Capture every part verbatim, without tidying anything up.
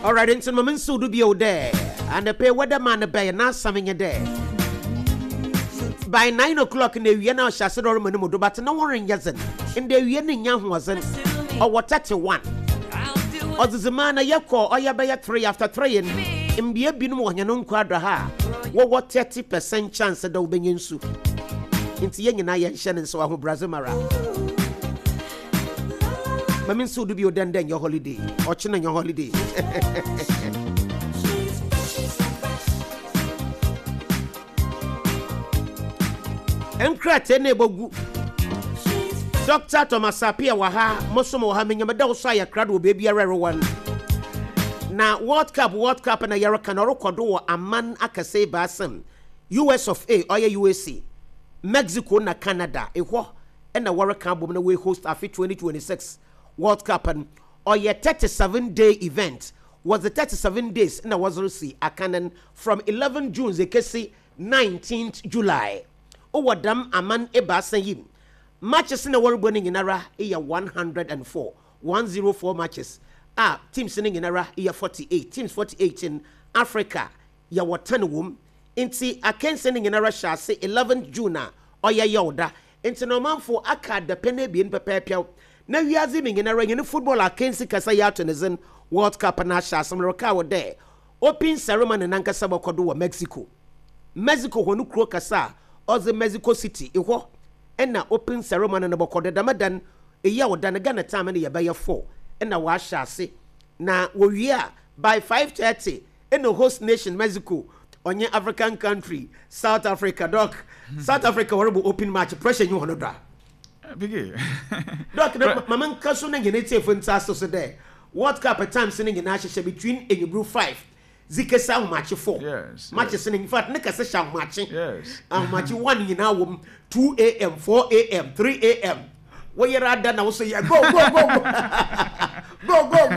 All right, into my so do be there, and the pay weather man bay now something a day. By nine o'clock in the Vienna, Shasad or Manudo, but no one in Yazan. In the Vienna young wasn't, or what thirty one. Or the man a yako or ya bay three after three in be a bin one and quadra ha. What thirty percent chance that they'll be in soup. Into young and I and Shannon so I who Brazimara. Mamin so do be your then your holiday, or chin your holiday. Enkrate nebogu Doctor Thomas Apia waha mosomo waha menyamada osaya krado baby arero one na World Cup World Cup na yara kanoro kodo aman akase basem U S of A or U S A Mexico na Canada ehwo na World Cup bom na we host afi twenty twenty-six World Cup and or your thirty-seven day event was the thirty-seven days na wazrusi akanan from eleventh June zekesi nineteenth July. Over dam aman eba sayim matches in the world winning in era iya one hundred four one hundred four matches ah teams in era iya forty-eight teams forty-eight in Africa ya watan wom inti aken sending in era sha say eleventh June or ya yoda inti no man for aka the pene bi npepepia na wiazi min in era yin football aken si kasa ya to nezen World Cup na sha some roka wo there open ceremony nanka sabokodo wa Mexico Mexico honu kro kasa Oze Mexico City eho ena open ceremony na bokode damadan eya woda na Ghana time na yebaya four ena wa hyase na wowie by five thirty in the host nation Mexico onye African country South Africa doc South Africa horrible open match pressure you hono da big doc mama nkaso na ngenete fonta so so there World Cup at time sending in Asha between Enyibru five Zike sound match four. Yes. Match yes. in fact, Nika say sound matching. Yes. And match one in our room, two A M, four A M, three A M. Where you are done, I will say, yeah, go, go, go, go, go, go,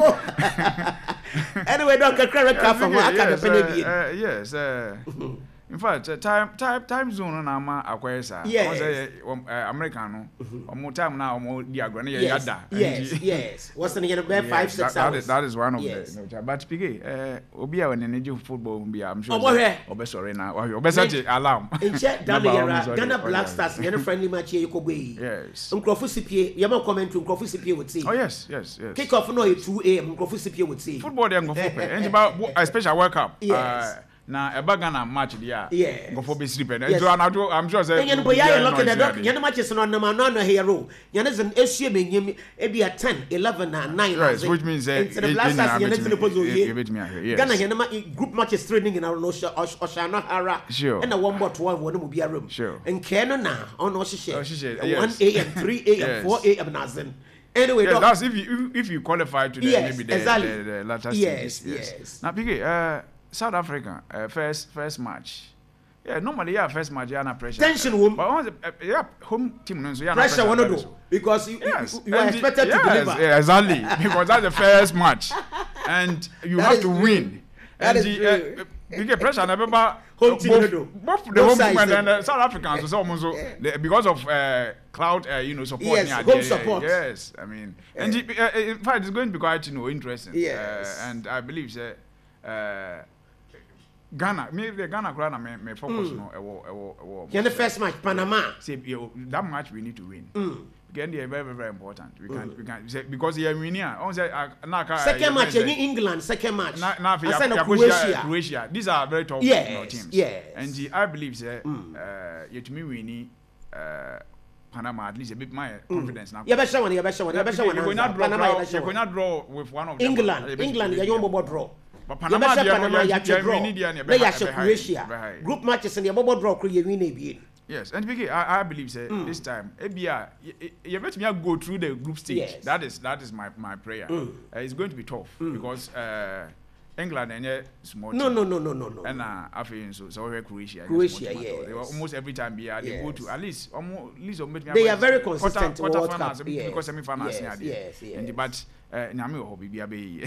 go. Anyway, Doctor Craig, from what I can yes. Uh, in fact, uh, time time time zone na ama akwesa. Yes. Uh, American no. Omo time na omo diagram ya yada. Yes. Yes. What's the name of that five six that, hours? That is, that is one of yes. the no, but Pige, uh, obi a when energy football be I'm sure. Obe sorry na. Obe set alarm. In check down the Ghana Black Stars in a friendly match here you could be. Yes. Unkrofu C P A, yama comment to Unkrofu C P A would say. Oh yes, yes, yes. Kick off no two A M Unkrofu C P A would say. Football dey go for and about a special World Cup. Yes. Na eba Ghana match dia yeah go for be sleeping so anado I'm sure say yen boy ya look at the doc yen matches no na no no hero yen is an issue me nyem e be at ten eleven and nine yes which means that the blast as yen is supposed to yes Ghana yen group matches training in our no Oshana Hara and a one but one one mo be a room sure and Keno na on Oshishe one yes. A M three A M four A M nazen anyway yes, that's if you if you qualify to the yes, maybe the, exactly. the, the latter yes, stages yes, yes. Now Pige uh South Africa, uh, first first match. Yeah, normally yeah, first match yeah, na pressure. Tension room. But once uh, yeah, home team no so yeah, pressure, pressure one do because you, yes. you, you are expected yes, to deliver. Yeah, exactly. Because that's the first match, and you that have to true. win. That and is the, uh, you get pressure. And remember, home team both, do. both the home team and then the South Africans so almost so the, because of uh, cloud, uh, you know, support. Yes, yeah, home yeah, support. Yes, I mean, and the, uh, in fact, it's going to be quite you know interesting. Yes, uh, and I believe that. Uh, Ghana, me the Ghana crowd me me focus mm. no ewo ewo ewo. Yeah, the first match Panama. Say you, that match we need to win. Mm. Again, they are very very important. We can mm. we can say because they are winning. On say na second match in England, second match. Na na for Croatia. Croatia. These are very tough yes, you know, teams. Yes. And the, I believe say mm. uh you to me winning uh Panama at least a bit my confidence now. Yeah, better one, yeah, better one, yeah, better one. You will not draw. You will not draw with one of them. England, England, you don't draw. But Panama, you Panama, you draw. They are Croatia. Group matches and the bubble draw create win again. Yes, and because I, I believe say, mm. this time, A B I, you let me go through the group stage. Yes. That is that is my, my prayer. Mm. Uh, it's going to be tough mm. because uh, England and yeah, small. No, no, no, no, no, no. And uh, I feel so. So we Croatia. Croatia, yes. They were almost every time yeah, they yes. go to at least almost at least they are very consistent. Quarter, quarter finals, yes. because semi-finals. Yes, yes, yes, yes. And the, but. Nyame ho bibia be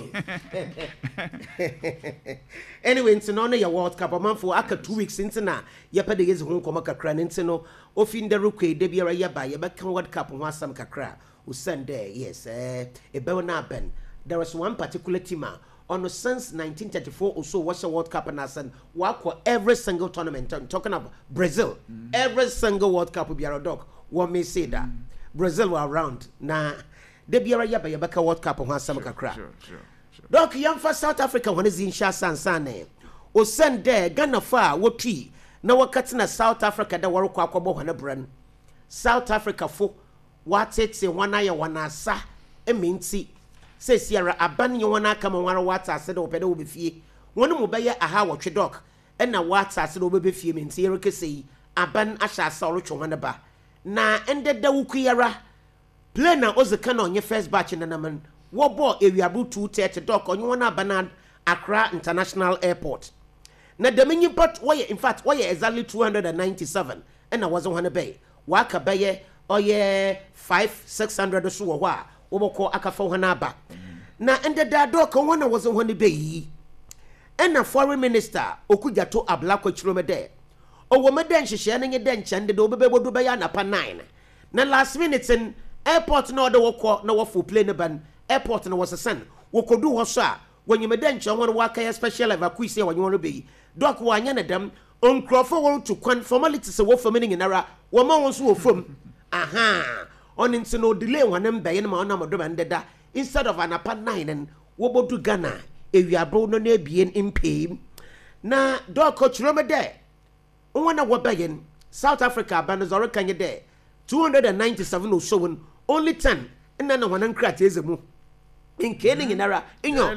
anyway into no na your World Cup man for aka two weeks into na ye pede yezi ho nkoma kakra ne into no ofin de rekwe de biara ye ba ye be kan World Cup ho asam kakra o send there yes eh e be na ben there was one particular team on since nineteen thirty-four or so was a World Cup and as work for every single tournament. I'm talking about Brazil. Mm. Every single World Cup will be a dog. What may say that mm. Brazil were around. Nah, they be a yaba yabaka World Cup on some crack. Sure, sure, sure. Doc, young for South Africa when is in Shasan Sane. O send there, Ghana far, what tree. Now we're cutting a South Africa that were quackable on a brand. South Africa for what it's a one eye one asa, a minty. Say Sierra, abandon you wanna come on one water, I said, open over fee. One will buy a how watch a dog, and a water, I said, over fee, means here, say, aban asha solo on the bar. Na ended the Wukiara. Play now was the can on your first batch in the man. What ball area blue two thirty dock on you wanna banana Accra International Airport. Na the mini pot why in fact why exactly two hundred ninety-seven and I wasn't one bay. Waka baye or yeah five six hundred or so wa. Oboko akafo hanaba. Na ended that dock on one wasn't one bay. And a foreign minister Okujato Ablako Chiromede. O woman then she sharing a dench and the Dobebo Dubayana pa nine. Na last minute in airport no the woko no wafu plane ban airport no was a son. Woko do hosa when you medench on one waka special evacuation when you want to be. Doc wanyana them on Crawford to quan formalities a wolf for meaning in era woman wants to from. Aha on into no delay one them by any man and deda instead of an upon nine and wobo to Ghana if you are bro no ne being in pain. Na doc coach Romade. One of what South Africa Banazora can you there two hundred ninety-seven or so only ten and then one uncrat is a move in Kenning in era in your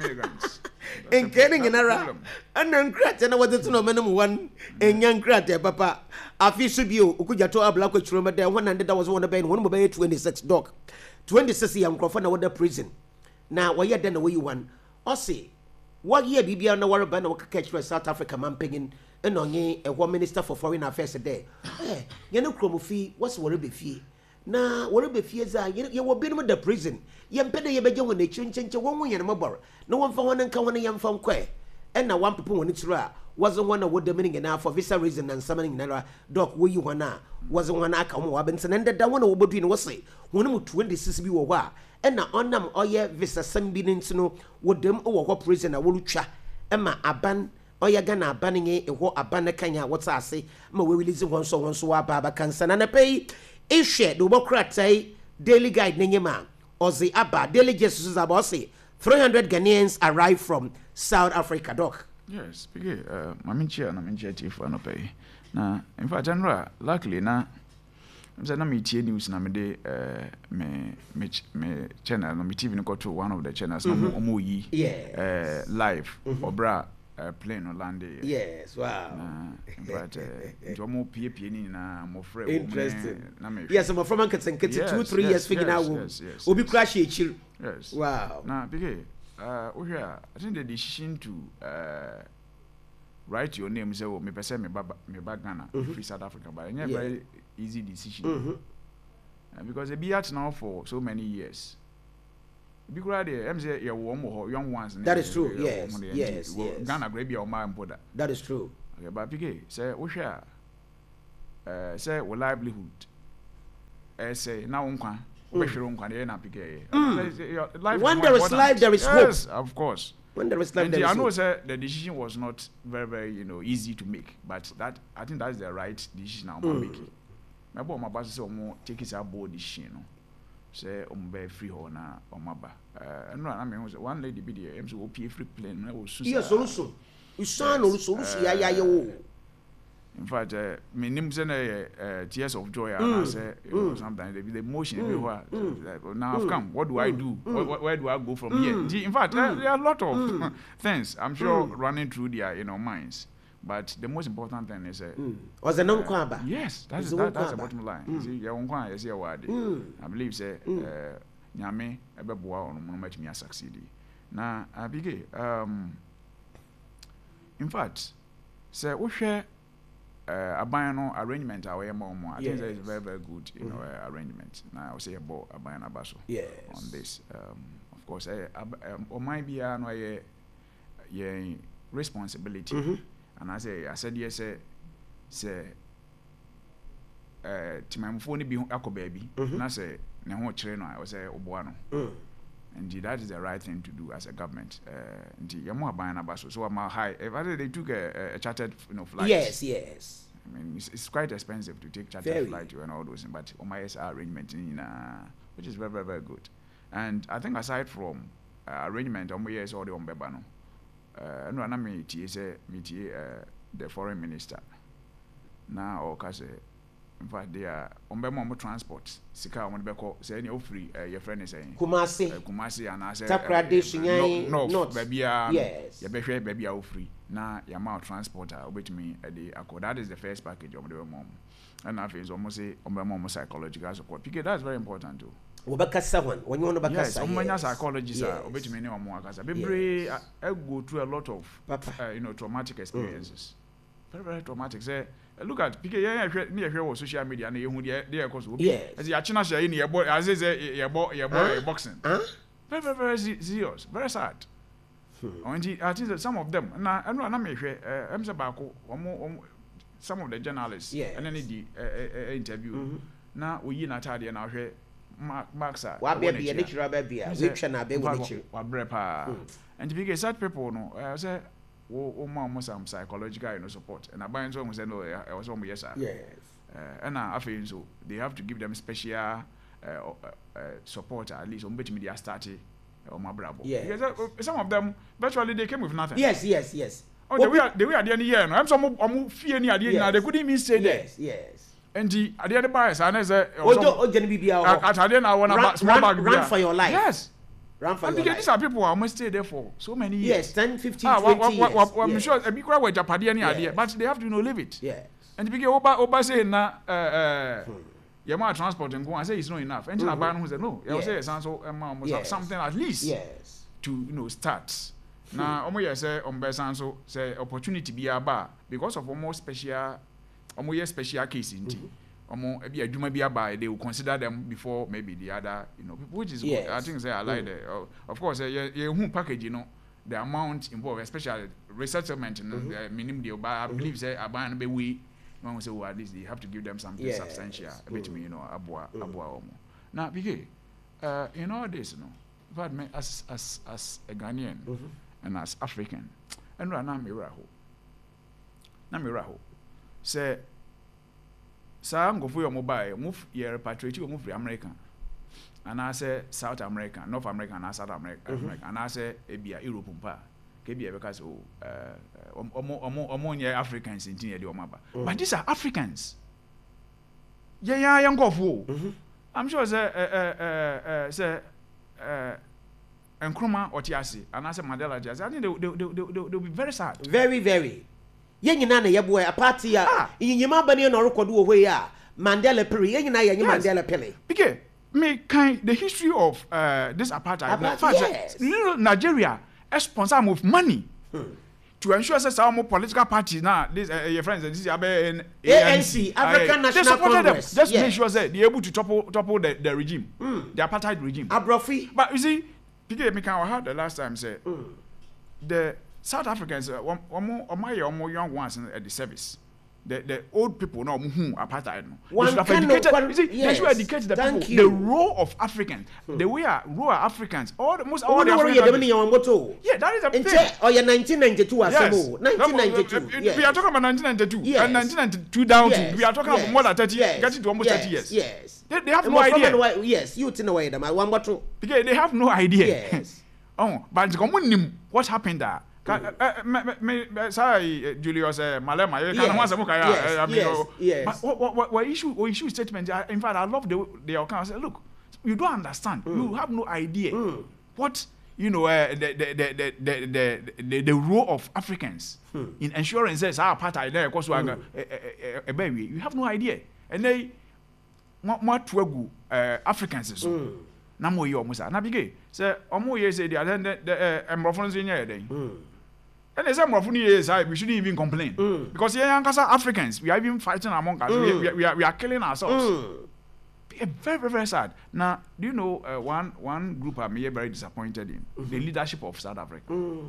in Kenning in era and uncrat and I was to know minimum one and young crater papa a fish of you who could you to a black which remember there one hundred that was one of one by twenty-six dog twenty-six young Crawford over the prison now why you done the way you want or say what year B B on the war band or catch for South Africa man pinging and on ye a one minister for foreign affairs a day. Eh, you know, chromo fee, what's worry be fee? Now, what be fears are you were been with the prison. Yam penny ye begin when they change one way and a mobile. No one for one and come on a young from quay. And now one people when it's rare wasn't one of what the meaning enough for visa reason and summoning Nara. Doc, where you wanna wasn't one I come Robinson and that one over between was say one of twenty six be wa. And now on them all ye visa some being to know what them or what prison I will cha. Emma aban. Oya Ghana banning a wo abana kanya what I say ma we release one so one so baba cancer and pay is share the Democrat daily guide Ninyama or the Abba daily justices about say three hundred Ghanaians arrive from South Africa doc. Yes, because uh Maminchi and Maminchi chief no pay. Na in fact general luckily na I'm saying na me tie news na me de uh me me me channel no me T V no go to one of the channels no mo yi uh live obra Uh, plane or land. Yes, wow. Uh, but uh, more P P N na more free. Interesting. Yes, I'm from Anketzen. Get two, three years figuring out. Yes, yes. Will be crash each. Yes. Wow. Now, because uh, we here, I think the decision to uh, write your name say, "Oh, me person me baba me Ghana, free South Africa," but it's a very easy decision uh, because they be out now for so many years. Because there, I'm saying you are young ones. That is true. Yes, yes, yes. Ghana Arabia or my important. That is true. Okay, but P say we share. Uh, say we livelihood. Uh, say now unka. We share unka. They na P K. When there is life, there is hope. Yes, of course. When there is life, there is hope. I know, say the decision was not very, very, you know, easy to make, but that I think that's the right decision I'm mm. making. My boy, my boss say, "I'm taking a bold decision." No? Say um be free ho na omaba eh no na me one lady be there em so opie free plane na wo susa yes solution you san no solution ya ya wo in fact uh, me nim say na uh, tears of joy and I say you know sometimes the, the emotion everywhere like, now I've come what do I do where, where do I go from here in fact uh, there are a lot of things I'm sure running through their you know minds. But the most important thing is, uh, mm. was a non uh, yes, that's that, that's the bottom line. Mm. See, your own quan is your word. I believe, say, Nyame, a beboa on moment me succeed. Now, I begin. Um, in fact, say, we share uh, a biannual arrangement. Our more, more. I yes. think that is very, very good, you mm. know, uh, arrangement. Now, I'll say about a biannual basso yes. on this. Um, of course, uh, um, or might be a no, yeah, responsibility. Mm-hmm. And I say, I said, yes, say, say, uh, to my phone be a baby. And I say, no, trainer, I was a Obuano. and that is the right thing to do as a government. And you're more buying about so I'm high. If I they took a, a chartered you know flight. Yes, yes. I mean, it's, it's quite expensive to take chartered very. flight and all those things, but on my S R arrangement, in, uh, which is very, very, very good. And I think aside from uh, arrangement, on my S R on Bebano, uh, no, I'm meeting the foreign minister now, or cause in fact, they are on Bemo transport. Sika on Beko say any free. Your friend is saying Kumasi, Kumasi, and I say Takradish, no, no, baby, yes, your baby, baby, are free. Now, your mouth transporter, which me a day accord. That is the first package of the mom. And I feel almost say on my psychological support. Because that's very important too. Obakasawan, when you want to yes, on my psychologists are which many or more because I go through a lot of uh, you know traumatic experiences. Mm. Very, very traumatic. Say, look at because yeah, near here was social media and you they are cause yes. As you actually share in your boy, as they say, your boy, your boy boxing. Very, very, very serious, very sad. Hmm. I think that some of them, now I'm not sure. I'm about some of the journalists, yes. and then the uh, uh, interview. Mm-hmm. Now we in Atadia now here, Marks are. What baby, a little baby, a which and a baby, what brepa. And to be sad people, no, I say, oh, mom, some psychological you know, support, and I buy some say no, I was on yes, yes. And I feel so they have to give them special uh, uh, support at least on which media started. Or my bravo. Yeah. Because uh, some of them virtually they came with nothing. Yes, yes, yes. Oh, the way the way at the end of the year, no. I'm some I'm fear near the end. They couldn't even stay there. Yes, yes. And the at the end of the year, I say, oh, oh, Jenny B B R. At the end, I want to small bag. Run for your life. Yes. Run for and your because life. These are people who almost stay there for so many years. Yes, ten, fifteen, ah, twenty well, well, years. I'm yes. sure a big crowd with Japadian yes. idea, but they have to you know live it. Yes. And because Oba Oba say na uh uh. Hmm. Your man transport and go and say it's not enough. And I buy who said no. You say so something at least. Yes. To you know start. Now, omo yes say on besan so say opportunity be aba because of almost special omo yes special case in omo e be adwuma bi aba they will consider them before maybe the other you know people which is yes. good. I think say I like mm. the uh, of course uh, you you package you know the amount involved especially resettlement and mm-hmm. the minimum deal but I believe say aba no be we when we say well, at least they have to give them something yes. substantial a bit mm. me you know abua mm. abua omo. Now because uh in all this you know but me as as as a Ghanaian mm-hmm. and as African, and right now me raho. Na me raho. Say, sa go for your mobile, move your repatriate you move for America, and I say South America, North America, and South America, mm-hmm. America, and I say Ebia Europe umpa. Kebia because oh uh omo omo omo nye Africans in the omaba. But these are Africans. Yeah yeah young of who. I'm sure say uh uh uh say. Uh, and Kruma or Tiasi, and I said Mandela Jazz. I think they they they they they'll be very sad. Very, very. Yen nana yaboy a party ah in Yamabani or Kodu away ya Mandela Peri, yen Mandela Pele. Because me kind the history of uh this apartheid. Apart- fact, yes. Little Nigeria is sponsored with money hmm. to ensure that some more political parties now this uh, your friends this is A N C African uh, National Congress. Them, just yes. make sure that they're able to topple topple the, the regime, mm. the apartheid regime. Abrofi. But you see, because me can heard the last time say mm. the South Africans, one one one more young ones at the service. The the old people now who apartheid no. One they should have educated. No, you see, yes. They should educate the Thank people. You. The role of Africans, hmm. the way are role of Africans, all the most all oh, the no, Africans. Yeah, that is a thing. thing. Or your nineteen ninety-two yes. assemble. nineteen ninety-two. Yes. We are talking about nineteen ninety-two yes. and nineteen ninety-two down yes. to we are talking yes. about more than thirty, yes. getting to almost yes. thirty years. Yes. They, they have and no idea. Way, yes, you in a way them. I want to. Because they have no idea. Yes. Oh, but what happened there? Mm. Uh, me, me, me, sorry, Julius uh, Malema. You can't answer me. Yes, I mean, yes, oh, yes. But what, what, what, what issue? What issue statement? In fact, I love the the account. I said, look, you don't understand. Mm. You have no idea mm. what you know. Uh, the, the, the, the, the, the, the the role of Africans mm. in ensuring that our party there, because we are a baby. You have no idea, and they what what to uh, Africans so. Mm. Na mo ye omusa. Na bige. Say omo ye say the the emrofons in here then. And there's some of years we shouldn't even complain mm. because here Yankasa Africans we are even fighting among us. Mm. We, we, we, are, we are killing ourselves. Mm. Very, very, very sad. Now, do you know uh, one one group I'm here very disappointed in mm-hmm. the leadership of South Africa. Mm.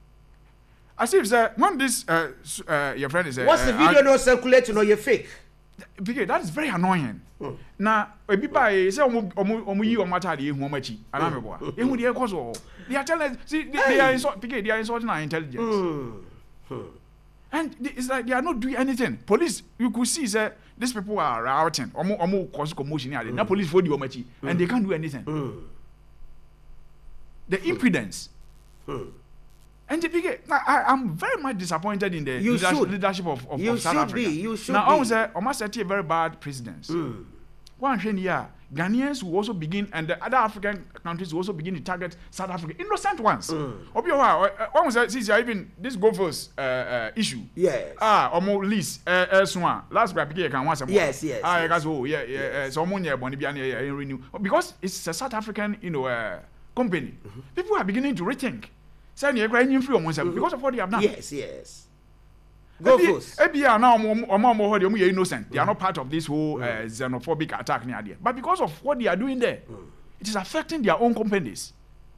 As if uh, when this uh, uh, your friend is uh, what's the video uh, no circulating or you fake? Because that is very annoying. Mm. Now, if by say omu omu omu yi omu atade ehu omu achi, anamebo. Ehu dey cause o. They are telling see they, they are insult because they are insulting our intelligence. Mm. Hmm. And it's like they are not doing anything. Police, you could see say these people are routing. Omu omu cause commotion here. Now police for the omu achi and they can't do anything. Mm. The impudence. Mm. And the big, I, I'm very much disappointed in the leadership, leadership of, of, of South Africa. Be, you should now, be. Now, almost set a very bad precedence. Mm. One year, Ghanaians will also begin, and the other African countries will also begin to target South Africa. Innocent ones. Mm. One was since even this go first uh, uh, issue. Yes. Ah, almost least uh, uh, swan. Last week, I can once a Yes, yes. Ah, yes. Guys, oh, yeah, yeah. So, I'm renew because it's a South African, you know, uh, company. Mm-hmm. People are beginning to rethink. Saying you're crying free almost because of what they have done. Yes, yes. Go first. Ebi are now more innocent. They are not part of this whole uh, xenophobic attack near there. But because of what they are doing there, mm. it is affecting their own companies.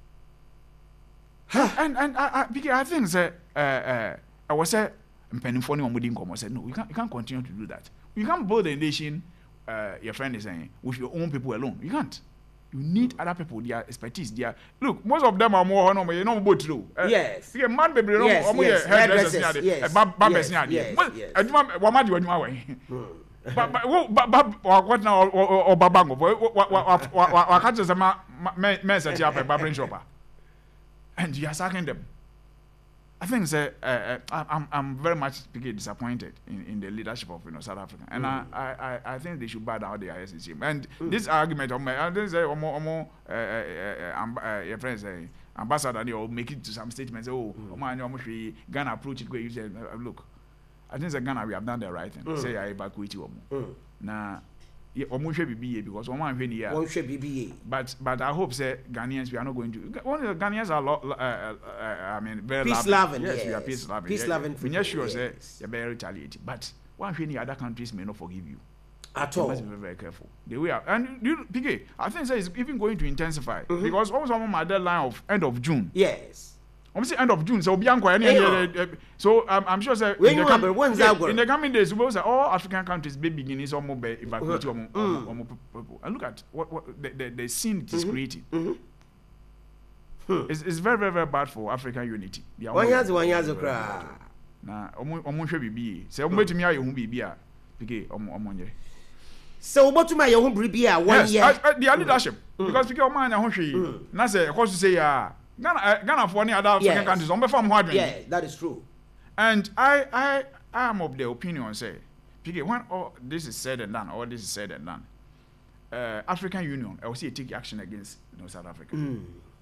and and I, I, because I think that uh, uh, I was saying, I said, no, you can't, you can't continue to do that. You can't build a nation. Uh, your friend is saying with your own people alone. You can't. You need other people, their expertise. Their look, most of them are more no, you know, both true. Uh, yes. Yeah, man, baby, no, yes, yes. hairdressers, yes, yes, yes, yes, yes. And what man do you way? But but but what now? Or babango? What what what what catch us a man set up a barbering shop, and you are sacking them. I think say, uh, uh, I'm I'm very much disappointed in, in the leadership of you know South Africa, and mm. I, I I think they should bow down their S C M. And mm. this argument, um, I think say, um, um, uh, uh, uh, your friends say, ambassador, they will make it to some statements. Oh, mm. man, you Ghana approach it. You say, uh, look, I think say Ghana we have done the right thing. Mm. Say I evacuate you. Mm. Now. Yeah, because one man here. One should be But but I hope say Ghanaians we are not going to. One of the Ghanaians are lo, uh, uh, uh, I mean very peace loving. Yes, yes, we are peace loving. Peace loving. We are sure say you're very retaliating. But one thing other countries may not forgive you. At you all. must be very, very careful. The way and you P K, I think say it's even going to intensify mm-hmm. because also on my deadline of end of June. Yes. I'm saying end of June, so Bianco, any, so um, I'm sure say in the, com- yeah, in the coming days, we will say all African countries be beginning some more evacuate mm. people. And look at what, what the, the, the scene it is mm-hmm. creating. Mm-hmm. Hmm. It's, it's very, very, very bad for African unity. One years, one years, cry. Now, almost should be say, I'm waiting here, you won't be here. P K, so what to my own bribia one year? The leadership, because P K, man, I want to say, Nasa, of course, to say, yeah. Ghana, uh, Ghana for any other African yes. countries on from hard. Yeah, that is true. And I, I, I am of the opinion say, P K, when all this is said and done, all this is said and done, uh, African Union, I will see take action against you know, South Africa. Mm.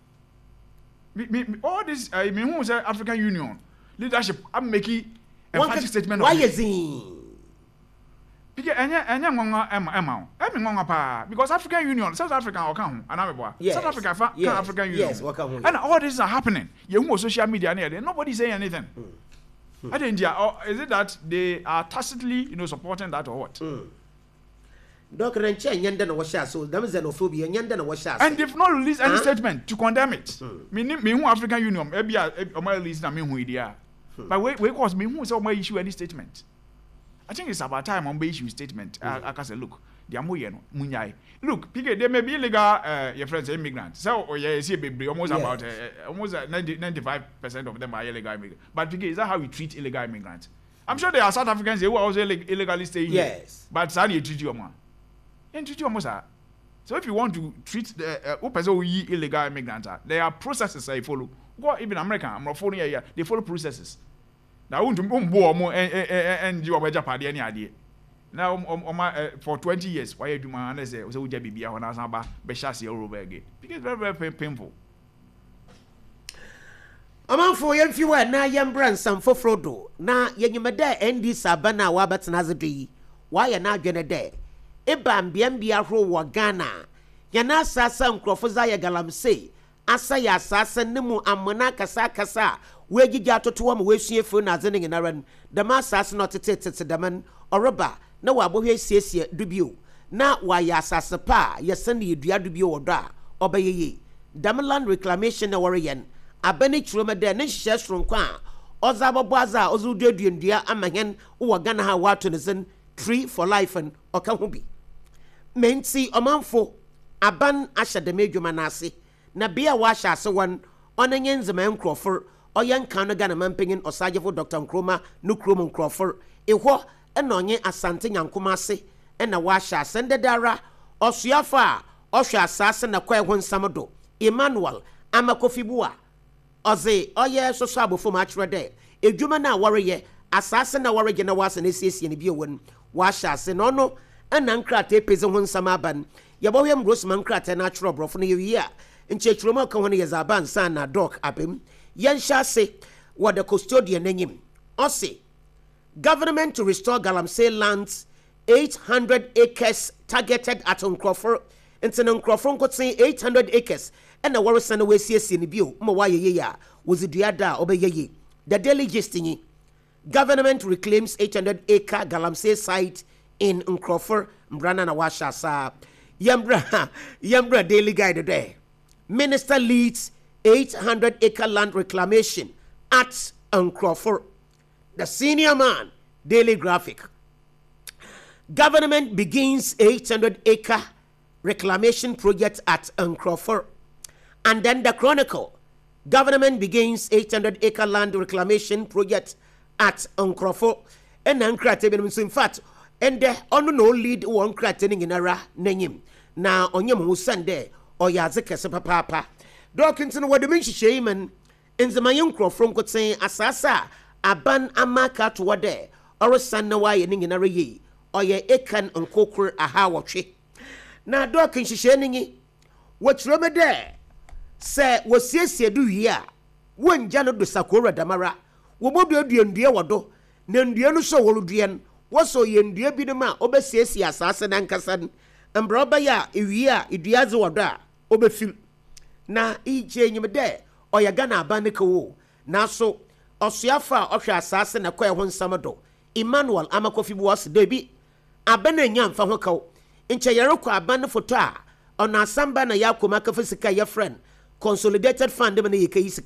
Me, me, me, all this, I mean, who say African Union leadership? I'm making a emphatic statement. Why is he? Because enya enya ngonga ema ema emi ngonga pa because African Union South Africa oka ho anameboa South Africa fa yes. African Union yes waka ho and all this are happening you on social media there nobody saying anything mm. mm. I think or is it that they are tacitly you know supporting that or what mm. Doc Renche nyanda na washa so them xenophobia nyanda na washa and they've not released any huh? statement to condemn it mm. me me who African Union e bia o ma release na me hu idea but we we cause me who say o ma issue any statement. I think it's about time on issue statement. Mm-hmm. I, I can say, look, they are more munyai. Look, P K, they may be illegal, uh, your friends, immigrants. So, oh, yeah, you see, baby, almost yes. about, uh, almost uh, ninety, ninety-five percent of them are illegal immigrants. But P K, is that how we treat illegal immigrants? I'm sure there are South Africans who are also illeg- illegally staying yes. here. But how do you treat you, man? You treat you almost. So, if you want to treat the uh, person who are illegal immigrants, there are processes I follow. Go even American, I'm not following here. They follow processes. Now, I want to go and you are Japan any idea. Now, for twenty years, why do my answer? So, we just be here when I was about Beshasi all over again. Because it's very, very painful. Among for young few na young brand some for Frodo. Na Yanimada and this Sabana Wabats Nazadi. Why are now gonna day? Ebam Biambia Ro Wagana. Yana Sasa Crofozaya Galam say. Asaya Sasa Nemu Amana Kasa Kasa. Where you got to one way she for Nazaning in Aran, the mass not to take to the man or rubber. No, I will hear Sia debut. Now, why ya sasapa, ya send you dia debut or da, obey ye. Damaland reclamation or again. A benich room a den, shares from Qua. Ozaba Baza, Ozu Dedian, dear Amahan, who are gonna have water in tree for life and ɔka ho bi menti ɔmanfo aban ahyɛ dɛm adwuma n'ase na bia wahyɛ ase wɔn ɔnenye nzema nkrɔfor ɔyɛ nkan no Ghana mampanyin ɔsagyefo Doctor Nkrumah no kurom nkrɔfor ehɔ ɛna ɔnye asante nyankoma ase ɛna wahyɛ ase ndedara ɔsuafa a ɔhwɛ asase na kɔɛ ho nsam do Emmanuel Amakofibua ɔze ɔyɛ soso abofo ma akyerɛ dɛ edwuma na wɔreyɛ asase na wɔregye na wasa na esiesie ne bi won wahyɛ ase no no ɛna nkrata peze ho nsam aban yɛbɔhwɛ mrosman nkrata na akyerɛ brɔfo no yɛ a nkyɛkyerɛmu ka ho no yɛ zaban san na doc abem yɛnhyɛ ase wɔ the custodian n'enyim ɔse government to restore Galamsey lands eight hundred acres targeted at Nkrofo nti no Nkrofo nkotsen eight hundred acres ɛna wɔresa na wɔasiesie ne bio ma wɔayɛ yɛ a wɔzidua da ɔbɛyɛ yɛ the daily gist ni government reclaims eight hundred acre Galamsey site in Nkrofo mbrana na wahyɛ asa yɛmbra yɛmbra daily guide there minister leads eight hundred acre land reclamation at Nkrofo. The senior man, Daily Graphic. Government begins eight hundred acre reclamation project at Nkrofo. And then the Chronicle. Government begins eight hundred acre land reclamation project at Nkrofo. And Nkrate, in fact, and the on no lead one crating in era name. Now on your Musande or Yazaka Papa. Dawkinson, what the Minshi Shaman in the Mayunkro from could say Asasa. Aban amaka to wade or san na waye ningi na reyi or ye ekan unkokur aha watche na dokin shishe ningi what remede se wasiesie du ya wonja no do sakora damara wo bodu aduandua wado na ndua no so woluduan woso ye ndua bi ma obesiesie asase na nkasa mbra obaya ewie a eduaze wado a obefil na ije nyimde oya Ghana aban ne kawo na so Osuafa ohwe asase na kwa ho nsam do Emmanuel Amakofibua se debi abana nya mfa ho kaw nche yerekɔ aban foto a ona asamba na yakoma kafa sika ye friend consolidated fund me na yekayisi